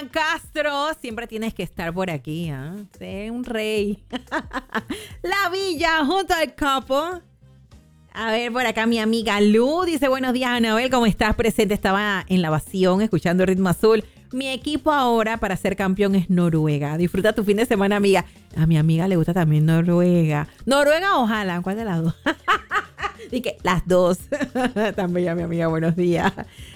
Haaland Castro, siempre tienes que estar por aquí, ¿eh? Un rey. La Villa, junto al capo. A ver, por acá mi amiga Lu dice, buenos días, Anabel, ¿cómo estás? Presente, estaba en la Ovación escuchando Ritmo Azul. Mi equipo ahora para ser campeón es Noruega. Disfruta tu fin de semana, amiga. A mi amiga le gusta también Noruega. ¿Noruega o Haaland? ¿Cuál de las dos? Dije, las dos. También a mi amiga, buenos días.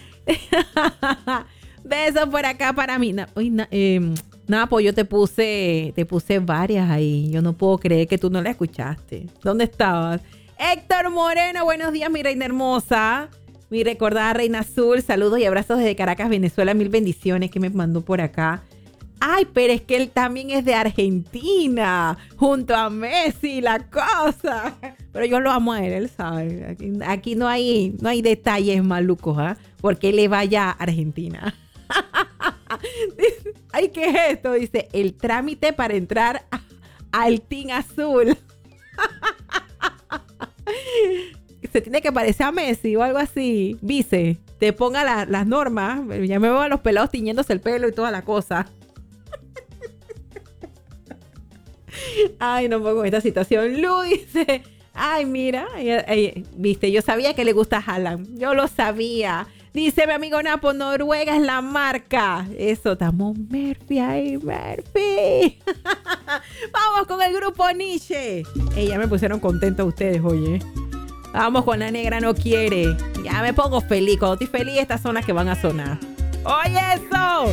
Besos por acá para mí. Pues yo te puse varias ahí. Yo no puedo creer que tú no la escuchaste. ¿Dónde estabas? Héctor Moreno, buenos días, mi reina hermosa. Mi recordada reina azul. Saludos y abrazos desde Caracas, Venezuela. Mil bendiciones que me mandó por acá. Ay, pero es que él también es de Argentina. Junto a Messi, la cosa. Pero yo lo amo a él sabe. Aquí no hay detalles malucos, porque le vaya a Argentina. Ay, ¿qué es esto? Dice, el trámite para entrar al Team Azul. Se tiene que parecer a Messi o algo así. Vice, te ponga las normas. Ya me veo a los pelados tiñéndose el pelo y toda la cosa. Ay, no puedo con esta situación. Lu dice, ay, mira, viste, yo sabía que le gusta Haaland. Yo lo sabía. Dice mi amigo Napo, Noruega es la marca. Eso, estamos Murphy ahí, Murphy. Vamos con el grupo Nietzsche. Ya me pusieron contentos ustedes, oye. Vamos con La Negra No Quiere. Ya me pongo feliz. Cuando estoy feliz, estas son las que van a sonar. ¡Oye eso!